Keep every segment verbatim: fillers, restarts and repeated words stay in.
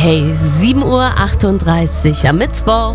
Hey, sieben Uhr achtunddreißig am Mittwoch.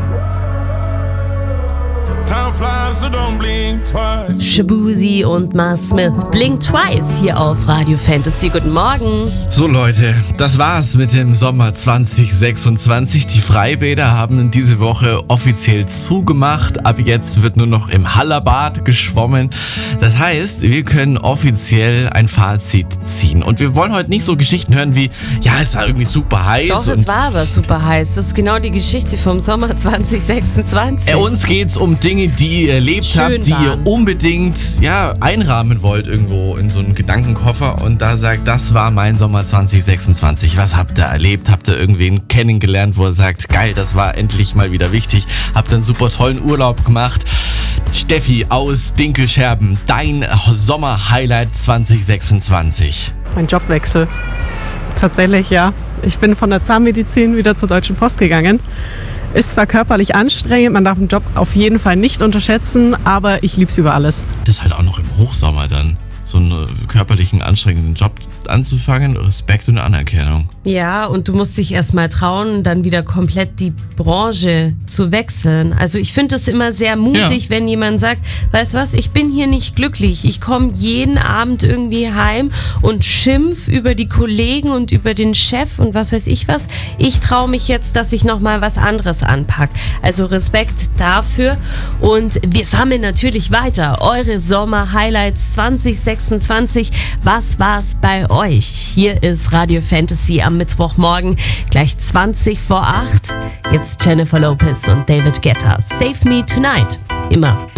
Shabuzi und Ma Smith. Blink Twice hier auf Radio Fantasy. Guten Morgen. So Leute, das war's mit dem Sommer zwanzig sechsundzwanzig. Die Freibäder haben diese Woche offiziell zugemacht. Ab jetzt wird nur noch im Hallerbad geschwommen. Das heißt, wir können offiziell ein Fazit ziehen. Und wir wollen heute nicht so Geschichten hören wie, ja, es war irgendwie super heiß. Doch, es war aber super heiß. Das ist genau die Geschichte vom Sommer zwanzig sechsundzwanzig. Äh, uns geht's um Dinge, die ihr erlebt Schön habt, die waren. ihr unbedingt ja, einrahmen wollt irgendwo in so einen Gedankenkoffer und da sagt, das war mein Sommer zwanzig sechsundzwanzig. Was habt ihr erlebt? Habt ihr irgendwen kennengelernt, wo ihr sagt, geil, das war endlich mal wieder wichtig? Habt ihr einen super tollen Urlaub gemacht? Steffi aus Dinkelscherben, dein Sommer-Highlight zwanzig sechsundzwanzig. Mein Jobwechsel. Tatsächlich, ja. Ich bin von der Zahnmedizin wieder zur Deutschen Post gegangen. Ist zwar körperlich anstrengend, man darf den Job auf jeden Fall nicht unterschätzen, aber ich lieb's über alles. Das ist halt auch noch im Hochsommer dann, so einen körperlichen, anstrengenden Job anzufangen. Respekt und Anerkennung. Ja, und du musst dich erstmal trauen, dann wieder komplett die Branche zu wechseln. Also ich finde es immer sehr mutig, Ja. wenn jemand sagt, weißt du was, ich bin hier nicht glücklich. Ich komme jeden Abend irgendwie heim und schimpf über die Kollegen und über den Chef und was weiß ich was. Ich traue mich jetzt, dass ich nochmal was anderes anpack. Also Respekt dafür. Und wir sammeln natürlich weiter eure Sommer-Highlights zwanzig sechsundzwanzig. Was war's bei euch? Hier ist Radio Fantasy am Mittwochmorgen, gleich zwanzig vor acht. Jetzt Jennifer Lopez und David Guetta. Save Me Tonight. Immer